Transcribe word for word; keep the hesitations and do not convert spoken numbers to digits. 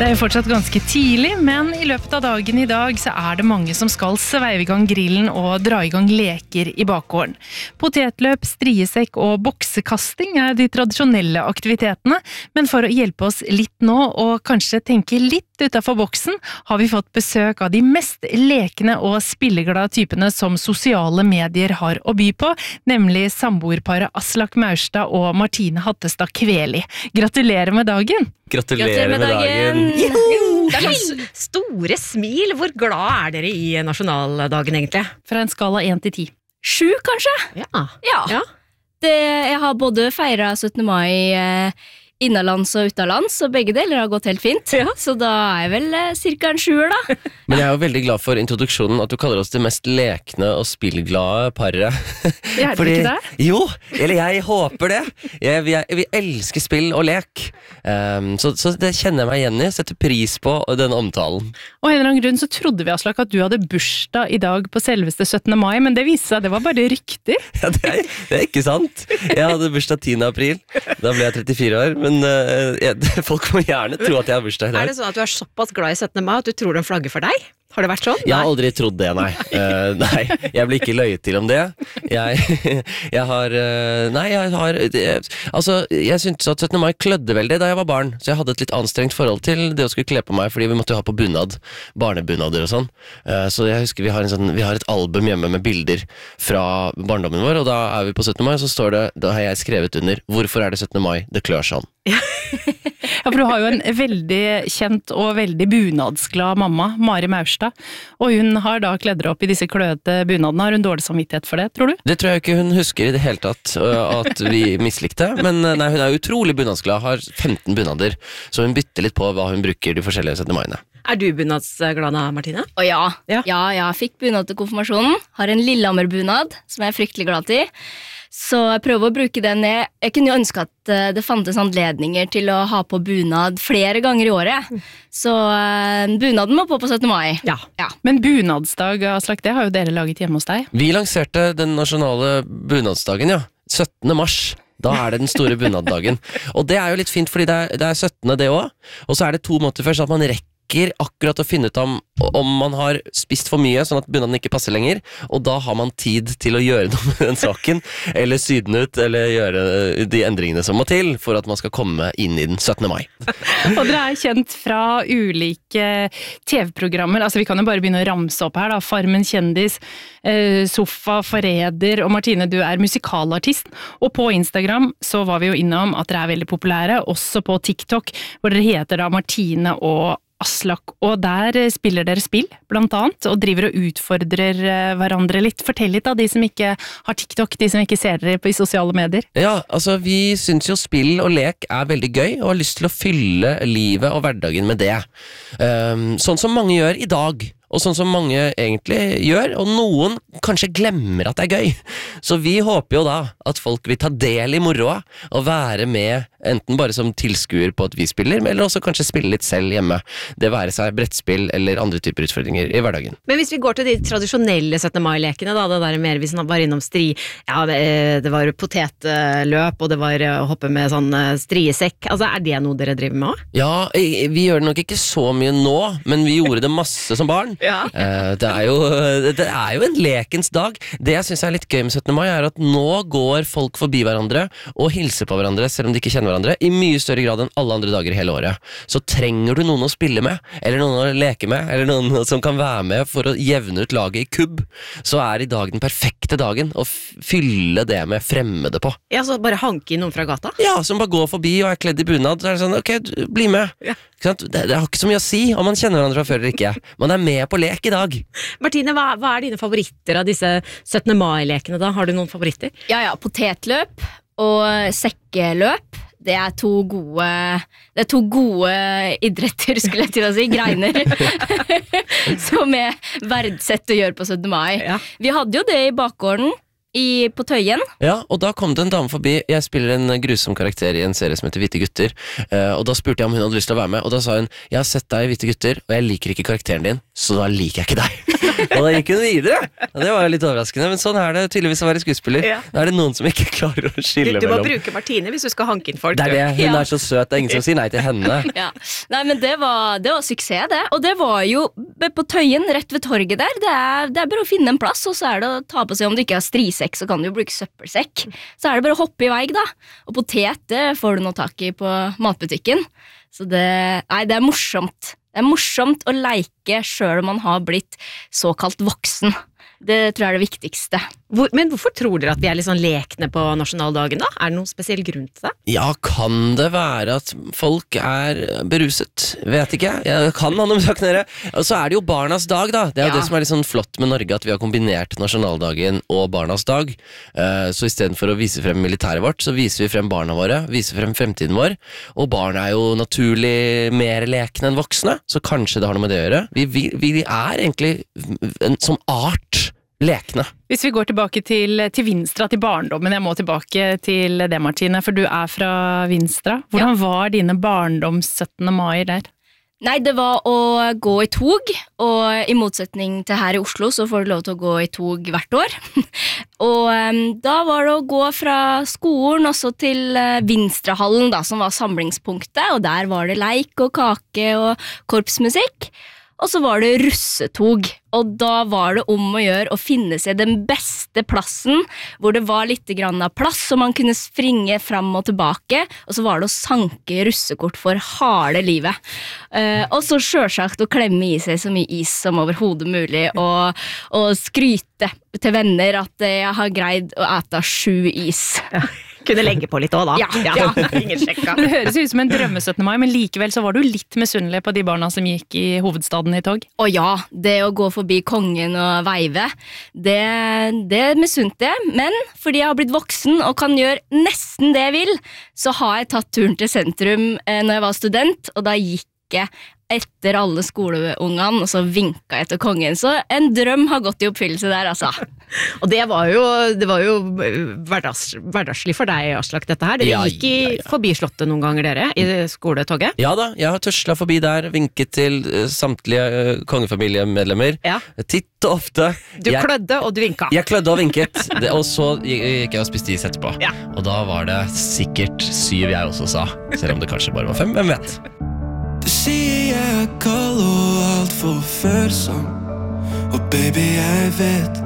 Det er jo fortsatt ganske tidlig, men i løpet av dagen i dag så er det mange som skal sveive i gang grillen og dra i gang leker i bakgården. Potetløp, striesekk og boksekasting er de tradisjonelle aktivitetene, men for å hjelpe oss litt nå og kanskje tenke litt utenfor boksen, har vi fått besøk av de mest lekende og spilleglade typene som sosiale medier har å by på, nemlig samboerparet Aslak Maurstad og Martine Hattestad Kveli. Gratulerer med dagen! Gratulerer med dagen! Det er sånn store smil. Hvor glad er dere i nasjonaldagen egentlig? Fra en skala én til ti. Sju, kanskje? Ja. Ja. Ja. Det, jeg har både feiret syttende mai eh, innenlands og utenlands, og begge deler har gått helt fint. Ja. Så da er jeg vel eh, cirka en sjuer, da. Men jeg er jo veldig glad for introduksjonen, at du kaller oss det mest lekne og spillglade paret. Det er det ikke det? Jo, eller jeg håper det. Jeg, vi, er, vi elsker spill og lek. Um, så, så det kjenner jeg meg igjen i. Setter pris på denne omtalen. Og en eller annen grunn så trodde vi, Aslak, at du hadde bursdag i dag på selveste syttende mai, men det viste seg, det var bare rykter. Ja, det er, det er ikke sant. Jeg hadde bursdag tiende april. Da ble jeg trettifire år, men uh, jeg, folk må gjerne tro at jeg har bursdag i dag. Er det sånn at du er såpass glad i syttende mai at du tror den flagger for deg? Har det vært sånn? Jeg har aldri trodd det, nei. Uh, nei, jeg blir ikke løyet til om det. Jeg, jeg har uh, Nei, jeg har det, Altså, jeg syntes at syttende mai klødde veldig da jeg var barn, så jeg hadde et litt anstrengt forhold til det å skulle kle på meg, fordi vi måtte jo ha på bunad, barnebunader og sånn. Uh, så jeg husker vi har, en sånn, vi har et album hjemme med bilder fra barndommen vår, og da er vi på syttende mai, så står det, da har jeg skrevet under: hvorfor er det syttende mai? Det klør sånn. Ja, for du har jo en veldig kjent og veldig bunadsglad mamma, Mari Maurstad, og hun har da kledd dere opp i disse kløete bunadene. Har hun dårlig samvittighet for det, tror du? Det tror jeg ikke hun husker i det hele tatt, at vi mislikte, men nei, hun er utrolig bunadsglad, har femten bunader, så hun bytter litt på hva hun bruker de forskjellige syttende maiene. Er du bunadsglad, Martine? Og ja, Ja. ja, jeg fikk bunad til konfirmasjonen. Har en Lillehammer-bunad, som jeg er fryktelig glad i. Så jeg prøver å bruke den. Jeg, jeg kunne jo ønske at uh, det fantes anledninger til å ha på bunad flere ganger i året. Så uh, bunaden må på på syttende mai. Ja. Ja. Men bunadsdag, Aslak, det har jo dere laget hjemme hos deg. Vi lanserte den nasjonale bunadsdagen, ja. syttende mars. Da er det den store bunaddagen. Og det er jo litt fint, fordi det er, det er syttende det også. Og så er det to måter først, at man rekker akkurat å finne ut om, om man har spist for mye, sånn at bunaden ikke passer lenger, og da har man tid til å gjøre noe med den saken, eller sy den ut, eller gjøre de endringene som må til for at man skal komme inn i den syttende mai. Og dere er kjent fra ulike T V-programmer, altså vi kan jo bare begynne å ramse opp her da, Farmen kjendis, eh, Sofa, Forræder, og Martine, du er musikalartist, og på Instagram så var vi jo innom at dere er veldig populære, også på TikTok, hvor dere heter da Martine og Aslak, og der spiller dere spill, blant annet, og driver og utfordrer hverandre litt. Fortell litt av de som ikke har TikTok, de som ikke ser dere på i sosiale medier. Ja, altså vi synes jo spill og lek er veldig gøy, og har lyst til å fylle livet og hverdagen med det. Um, sånn som mange gjør i dag. Og sånn som mange egentlig gjør, og noen kanskje glemmer at det er gøy. Så vi håper jo da at folk vil ta del i moroa, og være med enten bare som tilskuer på at vi spiller, eller også kanskje spille litt selv hjemme. Det være seg brettspill eller andre typer utfordringer i hverdagen. Men hvis vi går til de tradisjonelle syttende mai-lekene, da, det der mer vi var innom stri, ja, det, det var potetløp, og det var å hoppe med sånn striesekk, altså er det noe dere driver med også? Ja, vi gjør det nok ikke så mye nå, men vi gjorde det masse som barn. Ja. Eh, det, er jo, det er jo en lekens dag. Det jeg synes er litt gøy med syttende mai er at nå går folk forbi hverandre og hilser på hverandre selv om de ikke kjenner hverandre i mye større grad enn alle andre dager hele året. Så trenger du noen å spille med, eller noen å leke med, eller noen som kan være med for å jevne ut laget i kubb, så er i dag den perfekte dagen å fylle det med fremmede på. Ja, så bare hanke inn noen fra gata? Ja, som bare går forbi og er kledd i bunad, så er det sånn, ok, du, bli med. Ja. Det, det har ikke så mye å si om man kjenner hverandre fra før eller ikke. Man er med på lek i dag. Martine, hva, hva er dine favoritter av disse syttende mai-lekene da? Har du noen favoritter? Ja, ja, potetløp og sekkeløp. Det er to gode Det er to gode idretter, skulle jeg til å si, greiner som er verdsatt å gjøre på syttende mai. Ja. Vi hadde jo det i bakgården I, på Tøyen. Ja, og da kom det en dame forbi. Jeg spiller en grusom karakter i en serie som heter Hvite gutter, uh, og da spurte jeg om hun hadde lyst til å være med, og da sa hun, jeg har sett deg i Hvite gutter, og jeg liker ikke karakteren din, så da liker jeg ikke deg. Og da gikk hun videre. Og det var jo litt overraskende, men sånn er det tydeligvis å være skuespiller. Ja. Da er det noen som ikke klarer å skille Du, du må mellom. bruke Martine hvis du skal hanke inn folk. Det er det, hun Ja. er så søt, det er ingen som sier nei til henne. Ja. Nei, men det var, det var suksess, det. Og det var jo på Tøyen, rett ved torget der. Det er, det er bare å finne en plass, og så er det å ta på seg, om du ikke har strisekk, så kan du jo bruke søppelsekk. Så er det bare å hoppe i vei, da. Og potet, det får du noe tak i på matbutikken. Så det, nei, det er morsomt. Det er morsomt å leke selv om man har blitt såkalt voksen. Det tror jeg er det viktigste. Hvor, men hvorfor tror dere at vi er litt sånn lekne på nasjonaldagen da? Er det noen spesiell grunn til det? Ja, kan det være at folk er beruset? Vet ikke, jeg kan ha noe med saken å gjøre. Og så er det jo barnas dag da. Det er jo Ja. det som er litt sånn flott med Norge, at vi har kombinert nasjonaldagen og barnas dag. Eh, Så i stedet for å vise frem militæret vårt, så viser vi frem barna våre, viser frem fremtiden vår. Og barn er jo naturlig mer lekne enn voksne, så kanskje det har noe med det å gjøre. Vi, vi, vi er egentlig en, som art lekne. Hvis vi går tilbake til, til Vinstra, til barndommen, jeg må tilbake til det, Martine, for du er fra Vinstra. Hvordan var dine barndoms syttende mai der? Nei, det var å gå i tog, og i motsetning til her i Oslo så får du lov til å gå i tog hvert år. Og um, da var det å gå fra skolen også til uh, Vinstrahallen da, som var samlingspunktet, og der var det leik og kake og korpsmusikk. Og så var det russetog, og da var det om å gjøre å finne seg den beste plassen, hvor det var litt grann av plass, så man kunne springe fram og tilbake, og så var det å sanke russekort for harde livet. Uh, og så selvsagt å klemme i seg så mye is som overhodet mulig, og, og skryte til venner at jeg har greid å ete sju is. Ja. Kunne legge på litt også da. Ja, ja. Ingen sjekka. Det høres ut som en drømme syttende mai, men likevel så var du litt misunnelig på de barna som gikk i hovedstaden i tog. Og ja, det å gå forbi kongen og veive, det, det misunte jeg, men fordi jeg har blitt voksen og kan gjøre nesten det jeg vil, så har jeg tatt turen til sentrum eh, når jeg var student, og da gikk jeg etter alle skoleungene, og så vinka jeg til kongen. Så en drøm har gått i oppfyllelse der, altså. Og det var jo, det var jo hverdags, hverdagslig for deg, Aslak, dette her. Dere Ja, gikk i ja, ja. forbi slottet noen ganger, dere, i skoletoget. Ja da, jeg har tørsla forbi der, vinket til eh, samtlige eh, kongefamiliemedlemmer. Ja. Titt og ofte. Du jeg, klødde, og du vinka. jeg klødde og vinket, det, og så gikk jeg og spiste is etterpå. Ja. Og da var det sikkert syv jeg også sa, selv om det kanskje bare var fem, hvem vet? Du sier jeg er kald og alt for følsom. Og baby, jeg vet